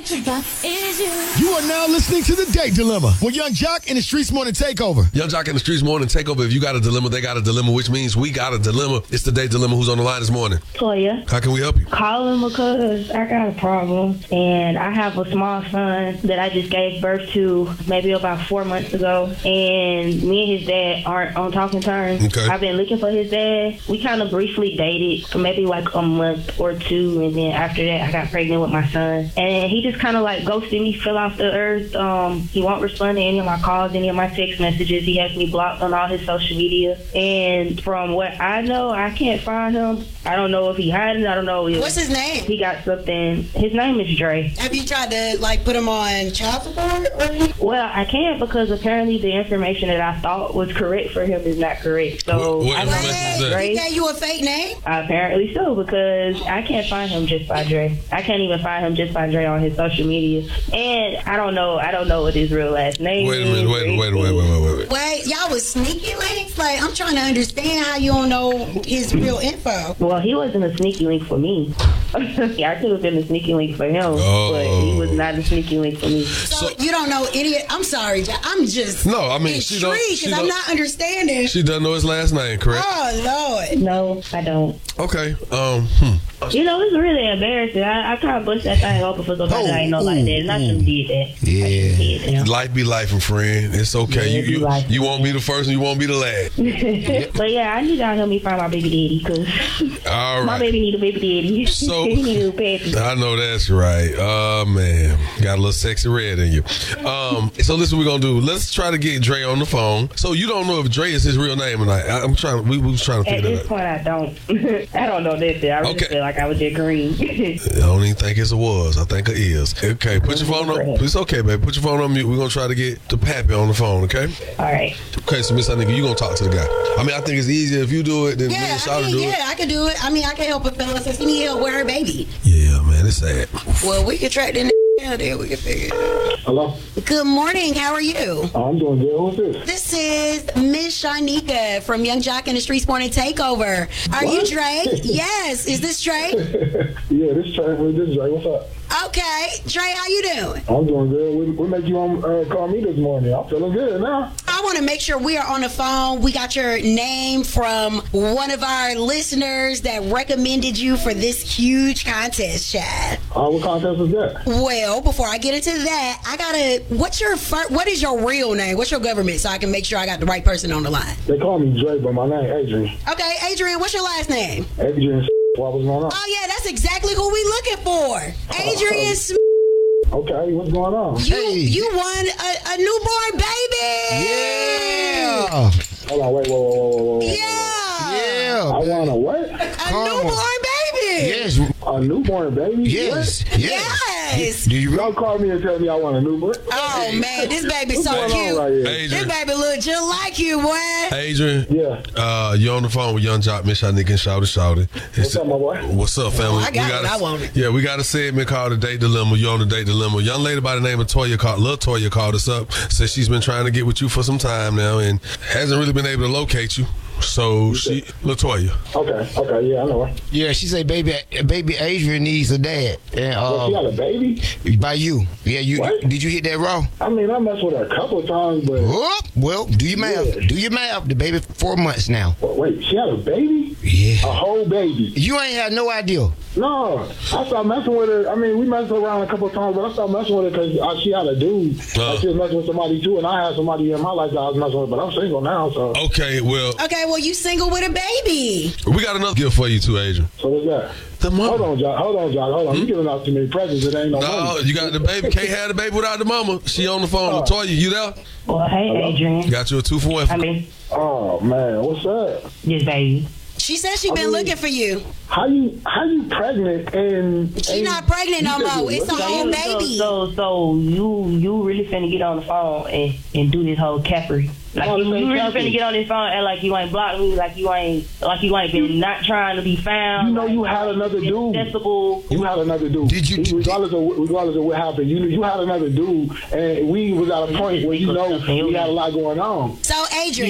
You are now listening to The Date Dilemma with Young Jock and the Streets Morning Takeover. Young Jock and the Streets Morning Takeover. If you got a dilemma, they got a dilemma, which means we got a dilemma. It's The Date Dilemma. Who's on the line this morning? Toya. How can we help you? Calling because I got a problem, and I have a small son that I just gave birth to maybe about 4 months ago, and me and his dad aren't on talking terms. Okay. I've been looking for his dad. We kind of briefly dated for maybe like a month or two, and then after that I got pregnant with my son, and he just kind of like ghosted me, fell off the earth. He won't respond to any of my calls, any of my text messages. He has me blocked on all his social media, and from what I know, I can't find him. I don't know if he hiding. I don't know if What's his name? he got something. His name is Dre. Have you tried to like put him on child support? Well, I can't because apparently the information that I thought was correct for him is not correct. So What I don't information is know that? He Dre. gave you a fake name? Apparently so, because I can't find him just by Dre. I can't even find him just by Dre on his social media, and I don't know what his real last name Wait a is. minute. Wait. Wait, y'all was sneaky links? Like, I'm trying to understand how you don't know his real info. Well, he wasn't a sneaky link for me. Yeah, I could have been a sneaky link for him, but he was not a sneaky link for me. So you don't know any. I'm sorry, Jack. I'm just No, I mean, she don't- intrigued she because I'm don't- not understanding. She doesn't know his last name, correct? Oh Lord. No, I don't. Okay. You know, it's really embarrassing. I kind of bust that thing open for somebody that I ain't know like that, and I shouldn't did that. Yeah. Life be life, and friend. It's okay. Yeah, it be life. You won't be the first and you won't be the last. But yeah, I need y'all to help me find my baby daddy, because All my right. baby need a baby daddy. So- He need a pappy. I know that's right. Oh, man. Got a little sexy red in you. So this is what we're going to do. Let's try to get Dre on the phone. So you don't know if Dre is his real name or not. We was trying to At figure this that out. point, I don't. I don't know that. I really Okay. feel like I was just green. I don't even think it's a was. I think it is. Okay, put your phone on. It's okay, baby. Put your phone on mute. We're going to try to get the pappy on the phone, okay? All right. Okay, so Miss Anika, you going to talk to the guy. I mean, I think it's easier if you do it than me Yeah, and Shawty I do mean, it. I could do it. I mean, I can help a fella since he need help with her baby. Yeah, man, it's sad. Well, we can track that down there. We can figure it out. Hello? Good morning. How are you? I'm doing good. Who's this? This is Miss Shanika from Young Jock and the Streets Morning Takeover. Are you What? Dre? Yes. Is this Dre? Yeah, this is Dre. What's up? Okay. Dre, how you doing? I'm doing good. What made you call me this morning? I'm feeling good now. I want to make sure we are on the phone. We got your name from one of our listeners that recommended you for this huge contest, Chad. What contest is that? Well, before I get into that, I gotta. What is your real name? What's your government, so I can make sure I got the right person on the line? They call me Dre, but my name Adrian. Okay, Adrian, what's your last name? Adrian. What was going on? Oh yeah, that's exactly who we looking for. Adrian Smith. Okay, what's going on? You won a newborn baby. Yeah. Hold on, wait, whoa. Yeah. I want a what? A newborn baby. Yes. A newborn baby? Yes. Yes. Do you Y'all call me and tell me I want a newborn? Oh man, this baby's so What's going on right cute. here? This Adrian, baby look just like you, boy. Adrian, Yeah. you're on the phone with Young Jock, Miss Shanika, and Shawty. What's up, my boy? What's up, family? I got what I wanted. Yeah, we got a segment called The Date Dilemma. You're on The Date Dilemma. Young lady by the name of Lil Toya called us up. Said she's been trying to get with you for some time now and hasn't really been able to locate you. So Lil Toya. Okay, yeah, I know her. Yeah, she say baby Adrian needs a dad. She And got a baby? by you. Yeah, What? did you hit that raw? I mean, I messed with her a couple of times, but... Oh, well, do your math. Yeah. Do your math. The baby 4 months now. Wait, she had a baby? Yeah. A whole baby? You ain't had no idea. No, I stopped messing with her. I mean, we messed around a couple of times, but I stopped messing with her because she had a dude. Like, she was messing with somebody too, and I had somebody in my life that I was messing with, but I'm single now, so... Okay, well, Okay, well you single with a baby. we got another gift for you too, Adrian. So what's that? The mama. Hold on, John. You giving out too many presents. It ain't no No, money. you got the baby. Can't have the baby without the mama. She on the phone. Lil Toya, you there? Well, hey, Adrian. Got you a 2-for-1. I mean, Oh, man, what's up? this baby. She said she been looking for you. How you pregnant and... She not pregnant no more. It's a whole baby. So you really finna get on the phone and do this whole capery. Like you really finna get on this phone and like you ain't blocked me, like you ain't been not trying to be found. You know you had another dude. Accessible. You had another dude. Did you- Regardless of what happened, you had another dude, and we was at a point where you know we had a lot going on. So Adrian.